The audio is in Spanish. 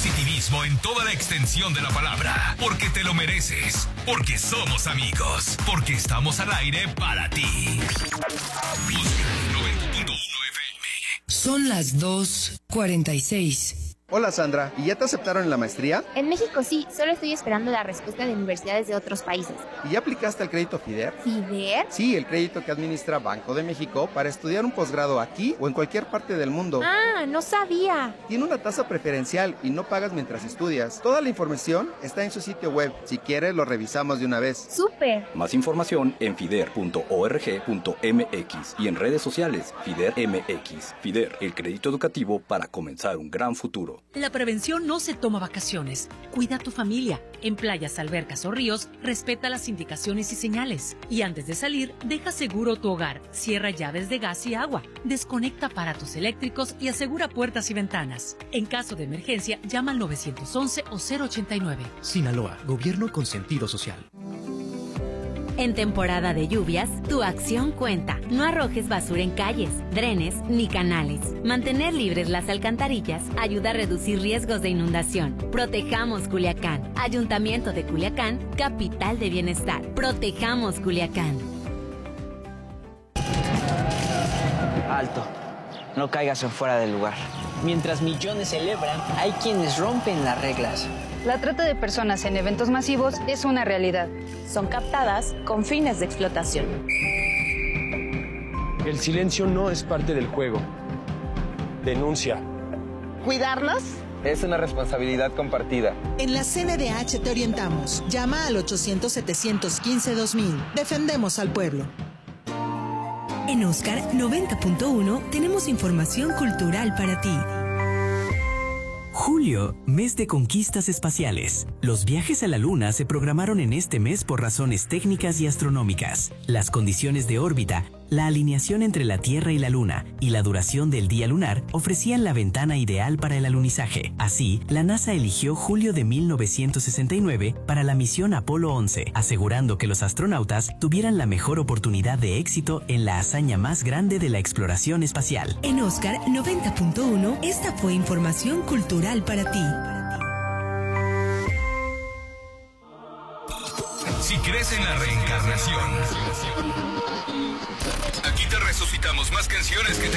positivismo en toda la extensión de la palabra, porque te lo mereces, porque somos amigos, porque estamos al aire para ti. Música 90.1 FM. Son las 2:46. Hola Sandra, ¿y ya te aceptaron en la maestría? En México sí, solo estoy esperando la respuesta de universidades de otros países. ¿Y ya aplicaste al crédito FIDER? ¿FIDER? Sí, el crédito que administra Banco de México para estudiar un posgrado aquí o en cualquier parte del mundo. Ah, no sabía. Tiene una tasa preferencial y no pagas mientras estudias. Toda la información está en su sitio web. Si quieres, lo revisamos de una vez. ¡Súper! Más información en fider.org.mx y en redes sociales FIDER MX. FIDER, el crédito educativo para comenzar un gran futuro. La prevención no se toma vacaciones. Cuida a tu familia. En playas, albercas o ríos, respeta las indicaciones y señales. Y antes de salir, deja seguro tu hogar. Cierra llaves de gas y agua. Desconecta aparatos eléctricos y asegura puertas y ventanas. En caso de emergencia, llama al 911 o 089. Sinaloa, gobierno con sentido social. En temporada de lluvias, tu acción cuenta. No arrojes basura en calles, drenes ni canales. Mantener libres las alcantarillas ayuda a reducir riesgos de inundación. Protejamos Culiacán. Ayuntamiento de Culiacán, capital de bienestar. Protejamos Culiacán. Alto. No caigas en fuera del lugar. Mientras millones celebran, hay quienes rompen las reglas. La trata de personas en eventos masivos es una realidad. Son captadas con fines de explotación. El silencio no es parte del juego. Denuncia. ¿Cuidarlos? Es una responsabilidad compartida. En la CNDH te orientamos. Llama al 800-715-2000. Defendemos al pueblo. En Oscar 90.1 tenemos información cultural para ti. Julio, mes de conquistas espaciales. Los viajes a la Luna se programaron en este mes por razones técnicas y astronómicas. Las condiciones de órbita, la alineación entre la Tierra y la Luna y la duración del día lunar ofrecían la ventana ideal para el alunizaje. Así, la NASA eligió julio de 1969 para la misión Apolo 11, asegurando que los astronautas tuvieran la mejor oportunidad de éxito en la hazaña más grande de la exploración espacial. En Oscar 90.1, esta fue información cultural para ti. Si crees en la reencarnación, aquí te resucitamos más canciones que te